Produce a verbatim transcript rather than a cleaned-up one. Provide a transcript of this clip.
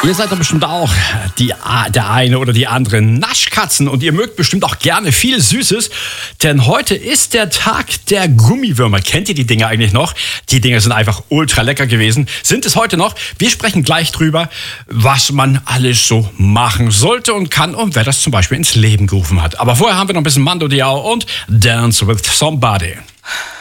Ihr seid doch bestimmt auch die, der eine oder die andere Naschkatzen und ihr mögt bestimmt auch gerne viel Süßes, denn heute ist der Tag der Gummiwürmer. Kennt ihr die Dinger eigentlich noch? Die Dinger sind einfach ultra lecker gewesen. Sind es heute noch? Wir sprechen gleich drüber, was man alles so machen sollte und kann und wer das zum Beispiel ins Leben gerufen hat. Aber vorher haben wir noch ein bisschen Mando Diao und Dance with Somebody.